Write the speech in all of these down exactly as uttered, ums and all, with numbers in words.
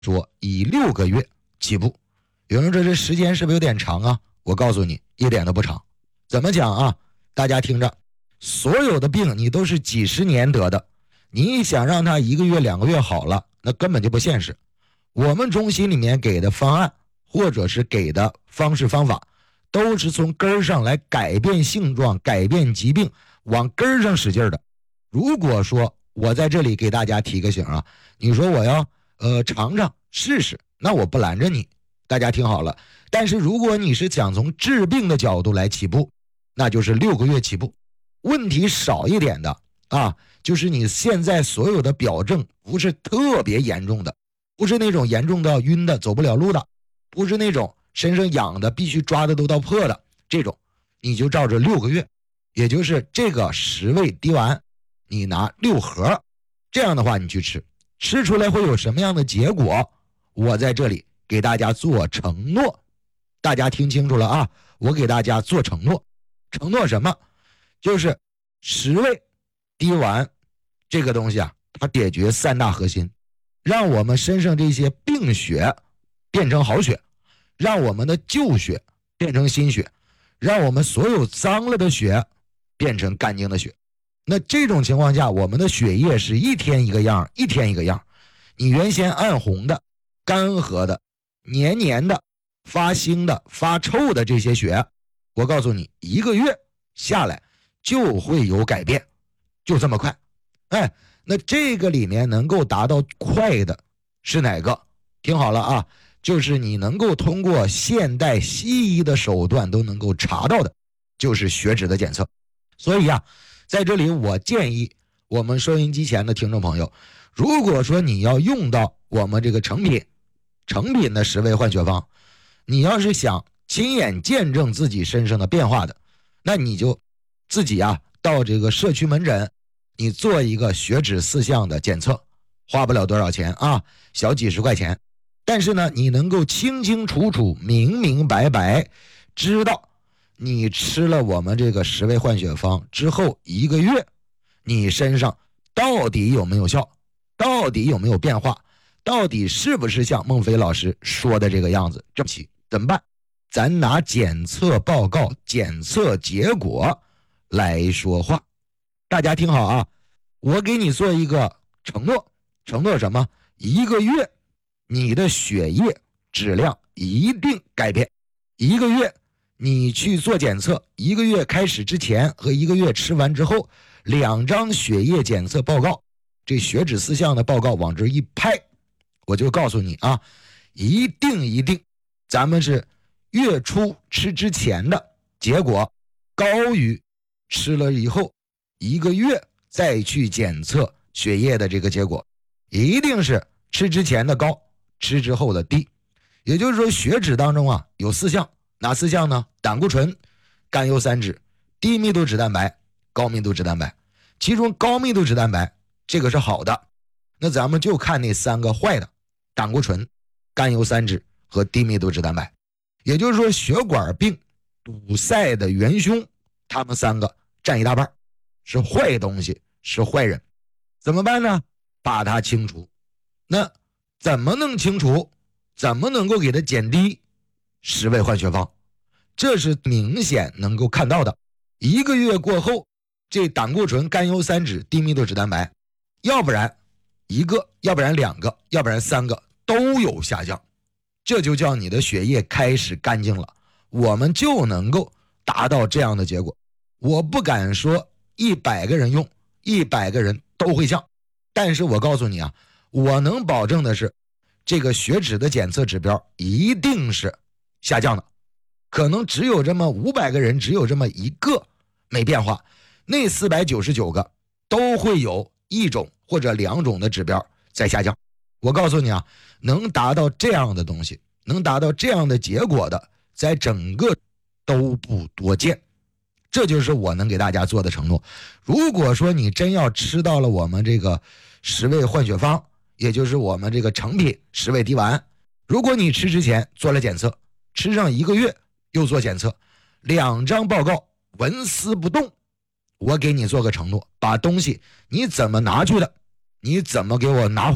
说以六个月起步。有人说这时间是不是有点长啊？我告诉你，一点都不长。怎么讲啊？大家听着，所有的病你都是几十年得的，你想让它一个月两个月好了，那根本就不现实。我们中心里面给的方案或者是给的方式方法，都是从根儿上来改变性状，改变疾病，往根儿上使劲的。如果说我在这里给大家提个醒啊，你说我要呃尝尝试试，那我不拦着你，大家听好了。但是如果你是想从治病的角度来起步，那就是六个月起步。问题少一点的啊，就是你现在所有的表症不是特别严重的，不是那种严重到晕的走不了路的，不是那种身上痒的必须抓的都到破的，这种你就照着六个月，也就是这个十味滴丸你拿六盒，这样的话你去吃，吃出来会有什么样的结果，我在这里给大家做承诺。大家听清楚了啊，我给大家做承诺。承诺什么？就是十味滴丸这个东西啊，它解决三大核心，让我们身上这些病血变成好血，让我们的旧血变成新血，让我们所有脏了的血变成干净的血。那这种情况下，我们的血液是一天一个样，一天一个样。你原先暗红的、干涸的、黏黏的、发腥的、发臭的这些血，我告诉你，一个月下来就会有改变，就这么快。哎，那这个里面能够达到快的是哪个？听好了啊，就是你能够通过现代西医的手段都能够查到的，就是血脂的检测。所以啊，在这里我建议我们收音机前的听众朋友，如果说你要用到我们这个成品成品的十味换血方，你要是想亲眼见证自己身上的变化的，那你就自己啊到这个社区门诊，你做一个血脂四项的检测，花不了多少钱啊，小几十块钱。但是呢，你能够清清楚楚、明明白白知道你吃了我们这个十味换血方之后一个月，你身上到底有没有效，到底有没有变化，到底是不是像孟非老师说的这个样子。这期怎么办？咱拿检测报告、检测结果来说话。大家听好啊，我给你做一个承诺，承诺什么？一个月你的血液质量一定改变。一个月你去做检测，一个月开始之前和一个月吃完之后，两张血液检测报告，这血脂四项的报告往这一拍，我就告诉你啊，一定一定咱们是月初吃之前的结果高于吃了以后一个月再去检测血液的这个结果，一定是吃之前的高，吃之后的低。也就是说，血脂当中啊有四项，哪四项呢？胆固醇、甘油三酯、低密度脂蛋白、高密度脂蛋白。其中高密度脂蛋白这个是好的，那咱们就看那三个坏的，胆固醇、甘油三酯和低密度脂蛋白。也就是说，血管病堵塞的元凶，他们三个占一大半，是坏东西，是坏人。怎么办呢？把它清除。那怎么能清除？怎么能够给它减低？十味换血方，这是明显能够看到的。一个月过后，这胆固醇、甘油三酯、低密度脂蛋白，要不然一个，要不然两个，要不然三个都有下降，这就叫你的血液开始干净了，我们就能够达到这样的结果。我不敢说一百个人用一百个人都会降，但是我告诉你啊，我能保证的是这个血脂的检测指标一定是下降的，可能只有这么五百个人，只有这么一个没变化，那四百九十九个都会有一种或者两种的指标在下降。我告诉你啊，能达到这样的东西，能达到这样的结果的，在整个都不多见。这就是我能给大家做的承诺。如果说你真要吃到了我们这个十味换血方，也就是我们这个成品十味滴丸，如果你吃之前做了检测，吃上一个月又做检测，两张报告纹丝不动，我给你做个承诺，把东西你怎么拿去的，你怎么给我拿回来，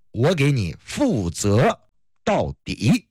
我给你负责到底。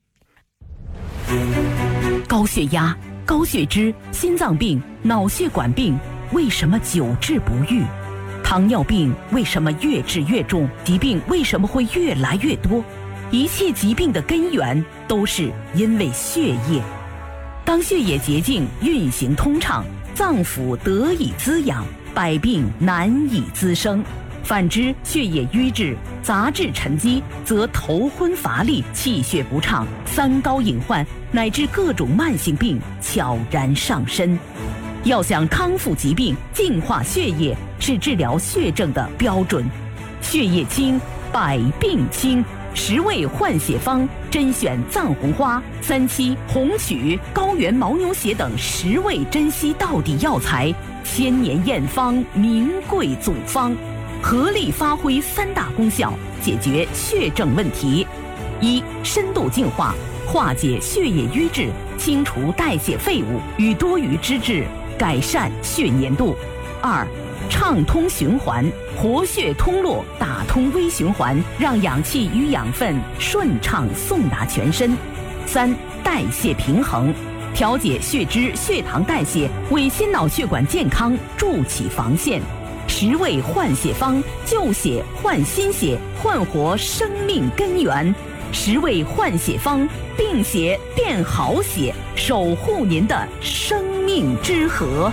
高血压、高血脂、心脏病、脑血管病为什么久治不愈？糖尿病为什么越治越重？疾病为什么会越来越多？一切疾病的根源都是因为血液。当血液洁净运行通畅，脏腑得以滋养，百病难以滋生。反之，血液瘀滞、杂质沉积，则头昏乏力、气血不畅、三高隐患乃至各种慢性病悄然上身。要想康复疾病、净化血液，是治疗血症的标准。血液清，百病清。十味换血方甄选藏红花、三七、红曲、高原牦牛血等十味珍稀到底药材，千年验方，名贵总方，合力发挥三大功效，解决血症问题：一、深度净化，化解血液瘀滞，清除代谢废物与多余脂质，改善血粘度；二、畅通循环，活血通络，打通微循环，让氧气与养分顺畅送达全身；三、代谢平衡，调节血脂、血糖代谢，为心脑血管健康筑起防线。十味换血方，旧血换新血，焕活生命根源。十味换血方，病血变好血，守护您的生命之河。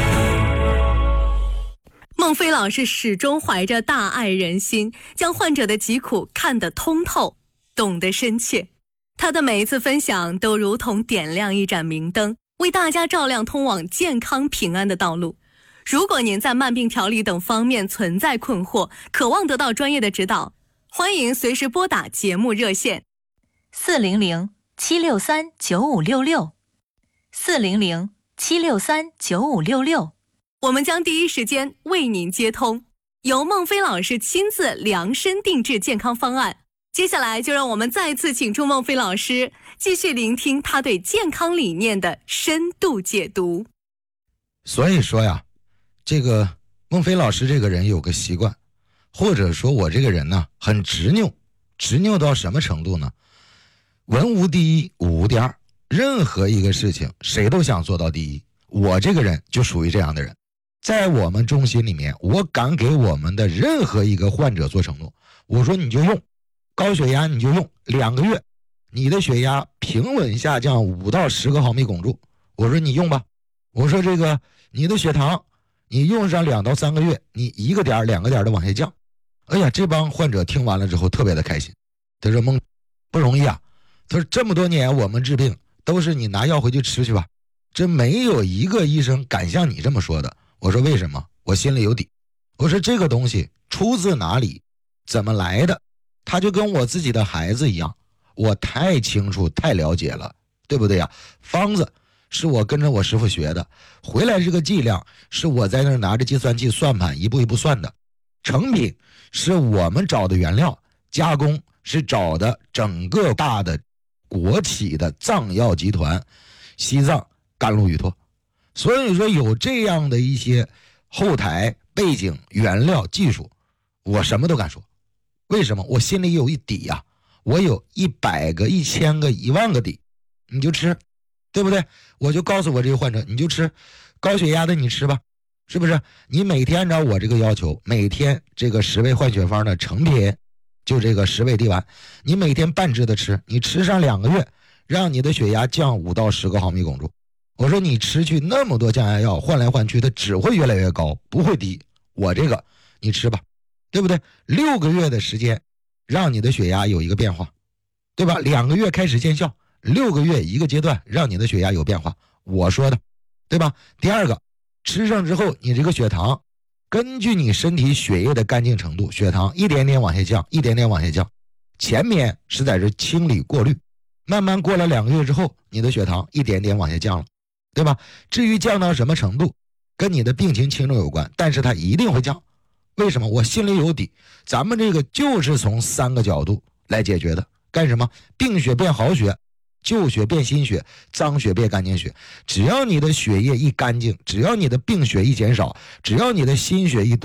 孟非老师始终怀着大爱人心，将患者的疾苦看得通透，懂得深切。他的每一次分享都如同点亮一盏明灯，为大家照亮通往健康平安的道路。如果您在慢病调理等方面存在困惑，渴望得到专业的指导，欢迎随时拨打节目热线四零零七六三九五六六四零零七六三九五六六，我们将第一时间为您接通，由孟非老师亲自量身定制健康方案。接下来就让我们再次请出孟非老师，继续聆听他对健康理念的深度解读。 所以说呀，这个孟非老师这个人有个习惯，或者说我这个人呢很执拗，执拗到什么程度呢？文无第一，武无第二，任何一个事情谁都想做到第一，我这个人就属于这样的人。在我们中心里面，我敢给我们的任何一个患者做承诺，我说你就用高血压，你就用两个月，你的血压平稳下降五到十个毫米汞柱，我说你用吧。我说这个你的血糖，你用上两到三个月，你一个点两个点的往下降。哎呀，这帮患者听完了之后特别的开心，他说孟不容易啊，他说这么多年我们治病都是你拿药回去吃去吧，这没有一个医生敢像你这么说的。我说为什么？我心里有底。我说这个东西出自哪里，怎么来的，他就跟我自己的孩子一样，我太清楚太了解了，对不对呀？方子是我跟着我师傅学的，回来这个剂量是我在那儿拿着计算器算盘一步一步算的，成品是我们找的原料，加工是找的整个大的国企的藏药集团西藏甘露雨托。所以说有这样的一些后台背景原料技术，我什么都敢说。为什么？我心里有一底呀、啊，我有一百个一千个一万个底，你就吃，对不对？我就告诉我这个患者，你就吃高血压的，你吃吧，是不是？你每天按照我这个要求，每天这个十味换血方的成品，就这个十味地丸，你每天半支的吃，你吃上两个月，让你的血压降五到十个毫米汞柱。我说你吃去那么多降压药，换来换去它只会越来越高，不会低。我这个你吃吧，对不对？六个月的时间让你的血压有一个变化，对吧？两个月开始见效，六个月一个阶段让你的血压有变化，我说的，对吧？第二个，吃上之后你这个血糖根据你身体血液的干净程度，血糖一点点往下降，一点点往下降，前面是在这清理过滤，慢慢过了两个月之后，你的血糖一点点往下降了，对吧？至于降到什么程度，跟你的病情轻重有关，但是它一定会降。为什么？我心里有底，咱们这个就是从三个角度来解决的。干什么？病血变好血，旧血变新血，脏血变干净血。只要你的血液一干净，只要你的病血一减少，只要你的新血一多，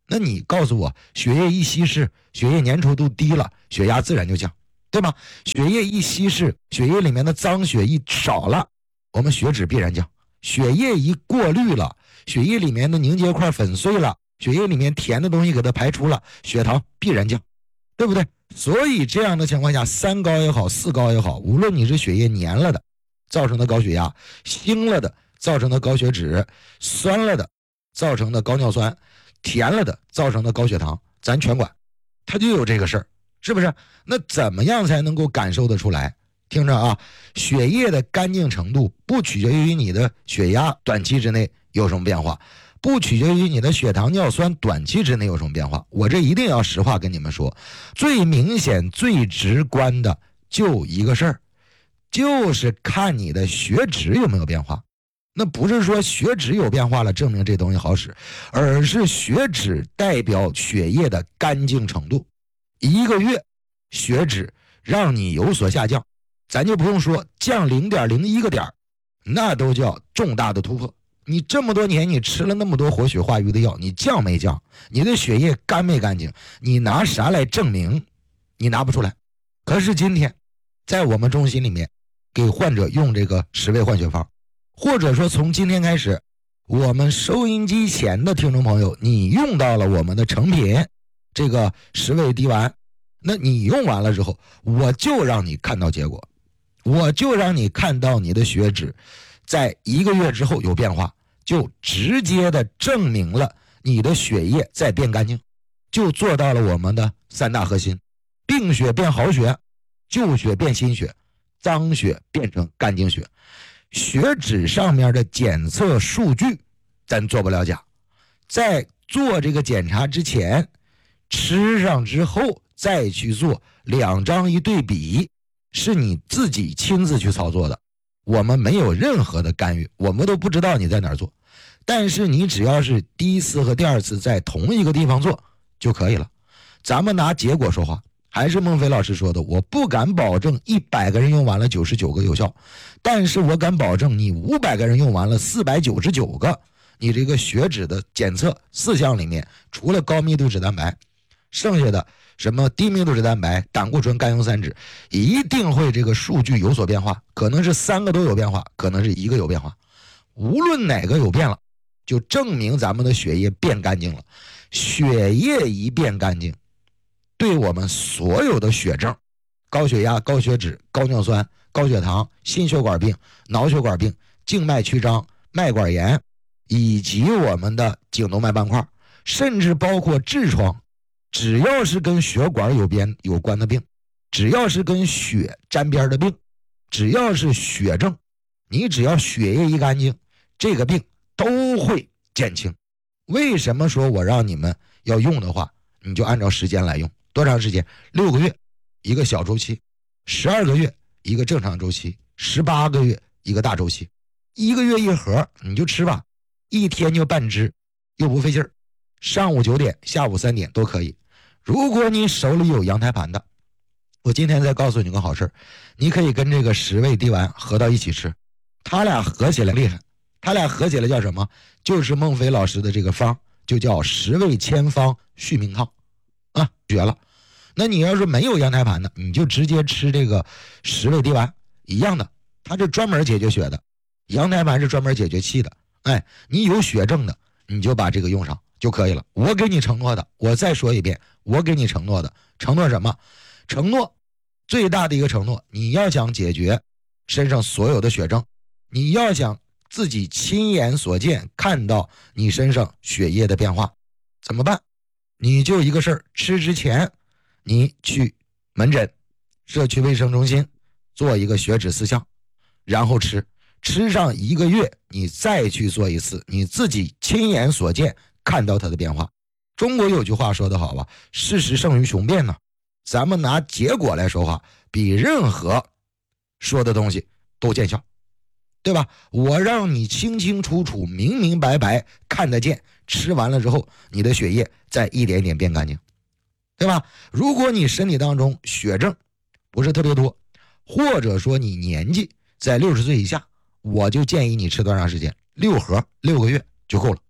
那你告诉我，血液一稀释，血液粘稠度低了，血压自然就降，对吧？血液一稀释，血液里面的脏血一少了，我们血脂必然降。血液一过滤了，血液里面的凝结块粉碎了，血液里面甜的东西给它排出了，血糖必然降，对不对？所以这样的情况下，三高也好，四高也好，无论你是血液粘了的造成的高血压，腥了的造成的高血脂，酸了的造成的高尿酸，甜了的造成的高血糖，咱全管，它就有这个事儿，是不是？那怎么样才能够感受得出来？听着啊，血液的干净程度不取决于你的血压短期之内有什么变化，不取决于你的血糖尿酸短期之内有什么变化。我这一定要实话跟你们说，最明显最直观的就一个事儿，就是看你的血脂有没有变化。那不是说血脂有变化了证明这东西好使，而是血脂代表血液的干净程度。一个月血脂让你有所下降，咱就不用说降 零点零一 个点，那都叫重大的突破。你这么多年你吃了那么多活血化瘀的药，你降没降？你的血液干没干净？你拿啥来证明？你拿不出来。可是今天在我们中心里面给患者用这个十味换血方，或者说从今天开始，我们收音机前的听众朋友，你用到了我们的成品这个十味滴丸，那你用完了之后，我就让你看到结果，我就让你看到你的血脂在一个月之后有变化，就直接的证明了你的血液在变干净，就做到了我们的三大核心：病血变好血，旧血变新血，脏血变成干净血。血脂上面的检测数据咱做不了假，在做这个检查之前，吃上之后再去做两张一对比，是你自己亲自去操作的，我们没有任何的干预，我们都不知道你在哪儿做，但是你只要是第一次和第二次在同一个地方做就可以了。咱们拿结果说话，还是孟非老师说的，我不敢保证一百个人用完了九十九个有效，但是我敢保证你五百个人用完了四百九十九个，你这个血脂的检测四项里面，除了高密度脂蛋白，剩下的什么低密度脂蛋白、胆固醇、甘油三酯，一定会这个数据有所变化，可能是三个都有变化，可能是一个有变化，无论哪个有变了，就证明咱们的血液变干净了。血液一变干净，对我们所有的血症，高血压、高血脂、高尿酸、高血糖、心血管病、脑血管病、静脉曲张、脉管炎，以及我们的颈动脉斑块，甚至包括痔疮，只要是跟血管有边有关的病，只要是跟血沾边的病，只要是血症，你只要血液一干净，这个病都会减轻。为什么说我让你们要用的话，你就按照时间来用。多长时间？六个月一个小周期，十二个月一个正常周期，十八个月一个大周期。一个月一盒你就吃吧，一天就半支，又不费劲儿，上午九点下午三点都可以。如果你手里有羊胎盘的，我今天再告诉你个好事，你可以跟这个十味滴丸合到一起吃，他俩合起来厉害，他俩合起来叫什么？就是孟非老师的这个方，就叫十味千方续命汤啊，绝了。那你要是没有羊胎盘的，你就直接吃这个十味滴丸一样的，它是专门解决血的，羊胎盘是专门解决气的。哎，你有血症的你就把这个用上就可以了。我给你承诺的，我再说一遍，我给你承诺的，承诺什么？承诺最大的一个承诺，你要想解决身上所有的血症，你要想自己亲眼所见看到你身上血液的变化，怎么办？你就一个事儿，吃之前你去门诊社区卫生中心做一个血脂四项，然后吃吃上一个月，你再去做一次，你自己亲眼所见看到它的变化。中国有句话说得好吧，事实胜于雄辩呢。咱们拿结果来说话，比任何说的东西都见效，对吧？我让你清清楚楚明明白白看得见，吃完了之后你的血液再一点点变干净，对吧？如果你身体当中血症不是特别多，或者说你年纪在六十岁以下，我就建议你吃多长时间？六盒六个月就够了。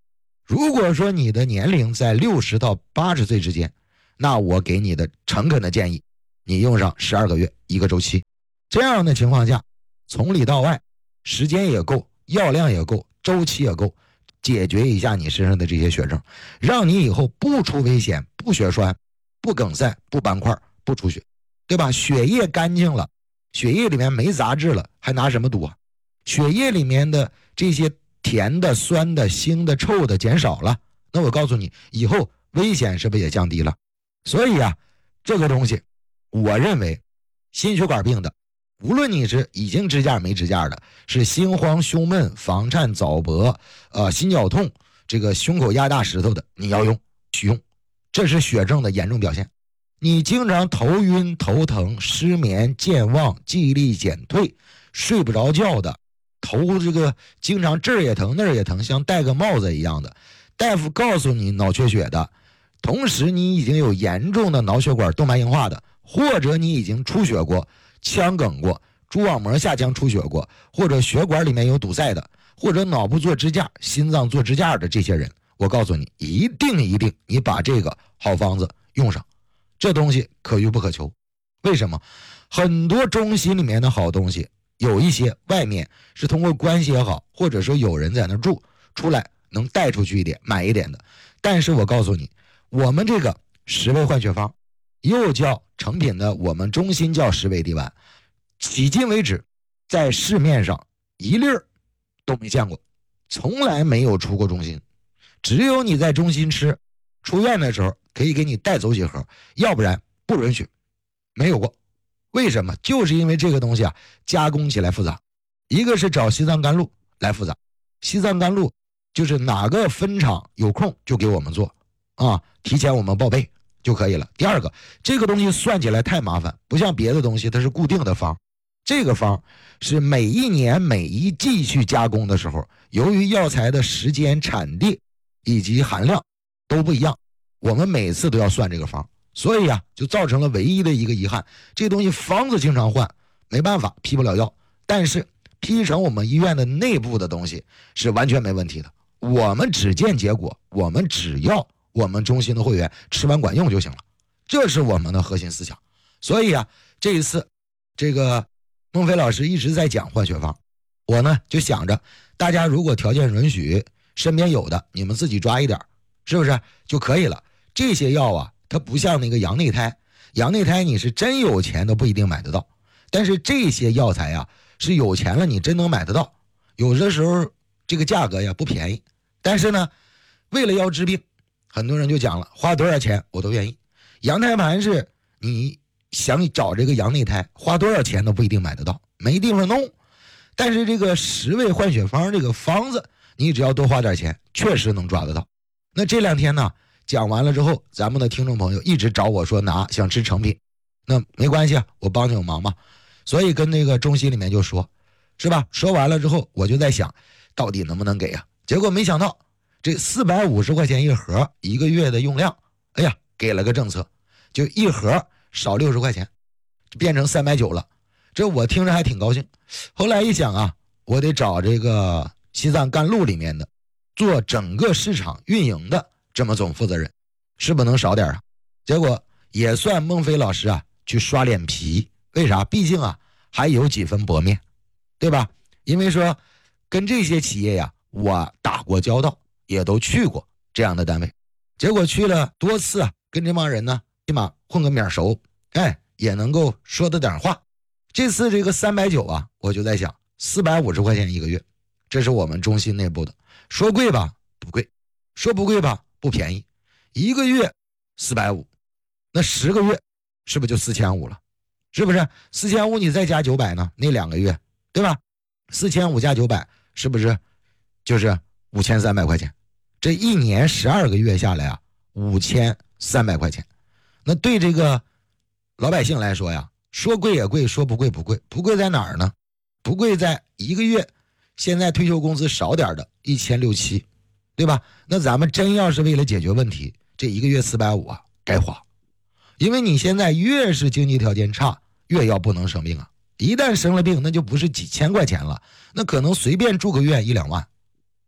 如果说你的年龄在六十到八十岁之间，那我给你的诚恳的建议，你用上十二个月一个周期。这样的情况下，从里到外时间也够，药量也够，周期也够，解决一下你身上的这些血症，让你以后不出危险，不血栓，不梗塞，不斑块，不出血，对吧？血液干净了，血液里面没杂质了，还拿什么赌啊？血液里面的这些甜的、酸的、腥的、臭的减少了，那我告诉你，以后危险是不是也降低了？所以啊，这个东西我认为心血管病的，无论你是已经支架没支架的，是心慌胸闷、房颤早搏、呃心绞痛，这个胸口压大石头的，你要用去用，这是血症的严重表现。你经常头晕头疼、失眠健忘、记忆力减退、睡不着觉的，头这个经常这儿也疼那儿也疼，像戴个帽子一样的，大夫告诉你脑缺血的，同时你已经有严重的脑血管动脉硬化的，或者你已经出血过、腔梗过、蛛网膜下腔出血过，或者血管里面有堵塞的，或者脑部做支架、心脏做支架的这些人，我告诉你，一定一定你把这个好方子用上，这东西可遇不可求。为什么？很多中心里面的好东西，有一些外面是通过关系也好，或者说有人在那住，出来能带出去一点买一点的，但是我告诉你，我们这个十味换血方又叫成品的，我们中心叫十味地丸，迄今为止在市面上一粒儿都没见过，从来没有出过中心，只有你在中心吃，出院的时候可以给你带走几盒，要不然不允许，没有过。为什么？就是因为这个东西啊，加工起来复杂，一个是找西藏甘露来复杂，西藏甘露就是哪个分厂有空就给我们做啊，提前我们报备就可以了。第二个，这个东西算起来太麻烦，不像别的东西它是固定的方，这个方是每一年每一季去加工的时候，由于药材的时间、产地以及含量都不一样，我们每次都要算这个方，所以啊，就造成了唯一的一个遗憾，这东西方子经常换，没办法批不了药，但是批成我们医院的内部的东西是完全没问题的，我们只见结果，我们只要我们中心的会员吃完管用就行了，这是我们的核心思想。所以啊，这一次这个孟非老师一直在讲换血方，我呢就想着大家如果条件允许，身边有的你们自己抓一点，是不是就可以了？这些药啊，它不像那个羊内胎，羊内胎你是真有钱都不一定买得到，但是这些药材啊是有钱了你真能买得到，有的时候这个价格呀不便宜，但是呢为了要治病，很多人就讲了，花多少钱我都愿意。羊胎盘是你想找这个羊内胎，花多少钱都不一定买得到，没地方弄。但是这个十味换血方这个方子，你只要多花点钱，确实能抓得到。那这两天呢讲完了之后，咱们的听众朋友一直找我说拿想吃成品，那没关系啊，我帮你有忙嘛。所以跟那个中心里面就说，是吧？说完了之后，我就在想，到底能不能给啊？结果没想到，这四百五十块钱一盒，一个月的用量，哎呀，给了个政策，就一盒少六十块钱，变成三百九了。这我听着还挺高兴。后来一想啊，我得找这个西藏甘露里面的做整个市场运营的这么总负责人，是不是能少点啊？结果也算孟非老师啊去刷脸皮。为啥？毕竟啊还有几分薄面，对吧？因为说跟这些企业呀我打过交道，也都去过这样的单位，结果去了多次啊，跟这帮人呢起码混个面熟，哎，也能够说得点话。这次这个三百九啊，我就在想四百五十块钱一个月，这是我们中心内部的，说贵吧不贵，说不贵吧不便宜，一个月四百五，那十个月是不是就四千五了？是不是四千五你再加九百呢？那两个月，对吧？四千五加九百是不是就是五千三百块钱？这一年十二个月下来啊，五千三百块钱。那对这个老百姓来说呀，说贵也贵，说不贵不贵。不贵在哪儿呢？不贵在一个月现在退休工资少点的一千六七，对吧？那咱们真要是为了解决问题，这一个月四百五啊该花。因为你现在越是经济条件差，越要不能生病啊，一旦生了病那就不是几千块钱了，那可能随便住个院一两万，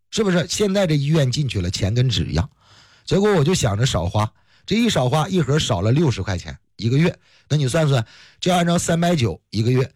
是不是？现在这医院进去了，钱跟纸一样。结果我就想着少花，这一少花，一盒少了六十块钱一个月，那你算算，就按照三百九一个月，